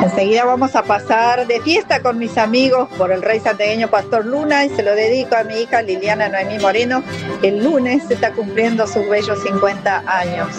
Enseguida vamos a pasar de fiesta con mis amigos por el Rey Santiagueño Pastor Luna y se lo dedico a mi hija Liliana Noemí Moreno. El lunes se está cumpliendo sus bellos 50 años.